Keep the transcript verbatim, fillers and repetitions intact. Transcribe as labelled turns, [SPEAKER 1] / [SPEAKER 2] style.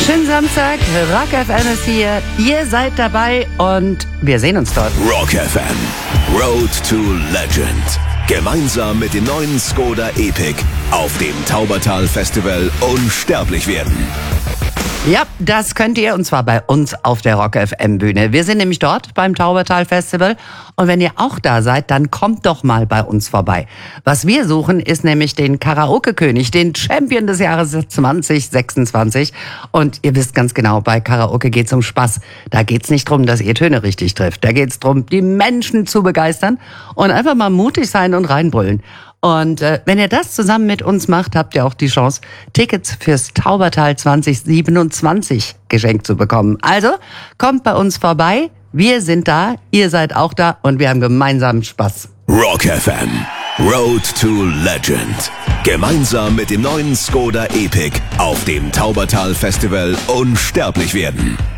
[SPEAKER 1] Schönen Samstag, Rock F M ist hier, ihr seid dabei und wir sehen uns dort.
[SPEAKER 2] Rock F M, Road to Legend. Gemeinsam mit dem neuen Skoda Epic auf dem Taubertal Festival unsterblich werden.
[SPEAKER 1] Ja, das könnt ihr, und zwar bei uns auf der Rock F M Bühne. Wir sind nämlich dort beim Taubertal Festival und wenn ihr auch da seid, dann kommt doch mal bei uns vorbei. Was wir suchen, ist nämlich den Karaoke-König, den Champion des Jahres zwanzig sechsundzwanzig. Und ihr wisst ganz genau, bei Karaoke geht's um Spaß. Da geht's nicht drum, dass ihr Töne richtig trifft. Da geht's drum, die Menschen zu begeistern und einfach mal mutig sein und reinbrüllen. Und äh, wenn ihr das zusammen mit uns macht, habt ihr auch die Chance, Tickets fürs Taubertal zwanzig siebenundzwanzig geschenkt zu bekommen. Also kommt bei uns vorbei, wir sind da, ihr seid auch da und wir haben gemeinsam Spaß.
[SPEAKER 2] Rock F M, Road to Legend. Gemeinsam mit dem neuen Skoda Epic auf dem Taubertal Festival unsterblich werden.